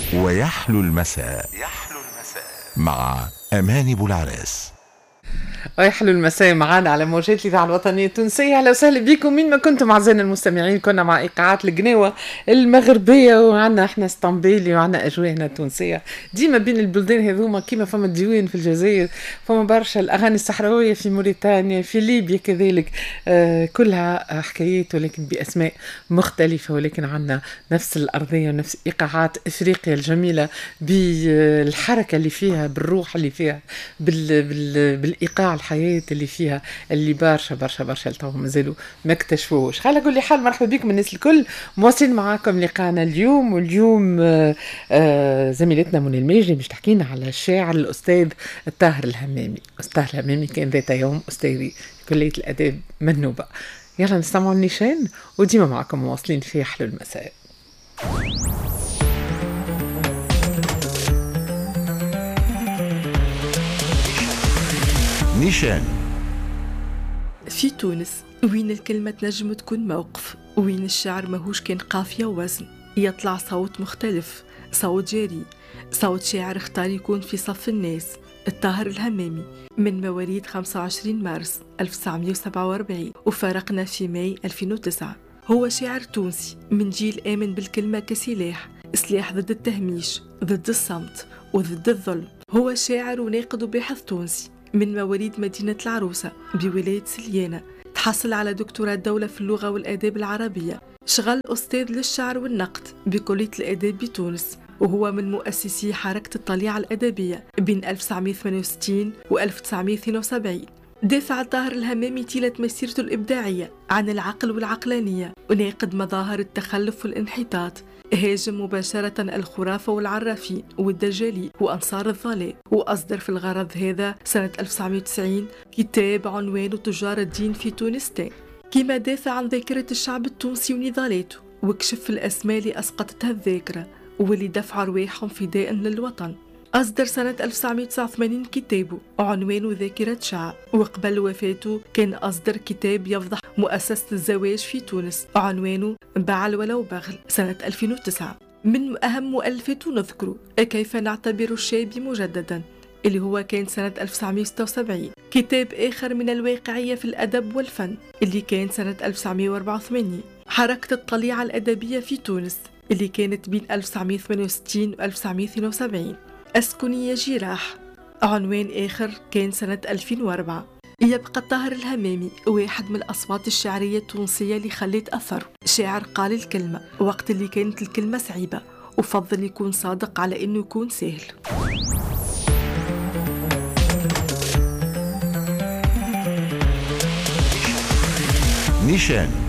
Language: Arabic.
ويحلو المساء مع أماني بولعراس. ويحلو المساء معانا على موجات الإذاعة الوطنية التونسية. أهلا وسهلا بكم من ما كنتم أعزائنا المستمعين. كنا مع إيقاعات القناوة المغربية وعنا إحنا اسطنبولي وعنا أجواءنا التونسية ديما بين البلدان هذوما كيما فما الديوان في الجزائر، فما برشا الأغاني الصحراوية في موريتانيا، في ليبيا كذلك. كلها حكايات ولكن بأسماء مختلفة، ولكن عنا نفس الأرضية ونفس إيقاعات إفريقيا الجميلة بالحركة اللي فيها، بالروح اللي فيها، بالإيقاع الحياة اللي فيها، اللي برشا برشا برشا لتوهم مازالوا ما اكتشفوش. خلينا نقول لي حال مرحبا بكم الناس الكل، مواصلين معاكم لقاءنا اليوم. واليوم زميلتنا منى الماجري باش تحكينا على الشاعر الأستاذ الطاهر الهمامي. أستاذ الهمامي كان ذات يوم أستاذي في كلية الآداب منوبة. يلا نستمعوا النيشان وديما معكم مواصلين في حلو المساء. نيشان. في تونس وين الكلمة تنجم تكون موقف، وين الشعر ماهوش كان قافية ووزن، يطلع صوت مختلف، صوت جاري، صوت شاعر اختار يكون في صف الناس. الطاهر الهمامي من مواليد 25 مارس 1947 وفارقنا في ماي 2009. هو شاعر تونسي من جيل آمن بالكلمة كسلاح، سلاح ضد التهميش، ضد الصمت وضد الظلم. هو شاعر وناقد وباحث تونسي من مواليد مدينة العروسة بولاية سليانة. تحصل على دكتوراه الدولة في اللغة والآداب العربية. شغل أستاذ للشعر والنقد بكلية الآداب بتونس، وهو من مؤسسي حركة الطليعة الأدبية بين 1968 و 1972. دافع الطاهر الهمامي طيلة مسيرته الإبداعية عن العقل والعقلانية، وناقد مظاهر التخلف والانحطاط. هاجم مباشرة الخرافة والعرافين والدجالين وأنصار الضلال، وأصدر في الغرض هذا سنة 1990 كتاب عنوانه تجار الدين في تونستان. كما دافع عن ذاكرة الشعب التونسي ونضالاته، وكشف الأسماء اللي أسقطتها الذاكرة واللي دفع أرواحهم فداء للوطن. أصدر سنة 1989 كتابه عنوانه ذاكرة شعب، وقبل وفاته كان أصدر كتاب يفضح مؤسسة الزواج في تونس عنوانه بعل ولو بغل سنة 2009. من أهم مؤلفاته نذكر كيف نعتبر الشاب مجددا اللي هو كان سنة 1976. كتاب آخر من الواقعية في الأدب والفن اللي كان سنة 1984. حركة الطليعة الأدبية في تونس اللي كانت بين 1968 و 1972. أسكنية جراح عنوان آخر كان سنة 2004. يبقى الطاهر الهمامي واحد من الأصوات الشعرية التونسية اللي خلت أثر. شاعر قال الكلمة وقت اللي كانت الكلمة صعيبة، وفضل يكون صادق على إنه يكون سهل. نيشان.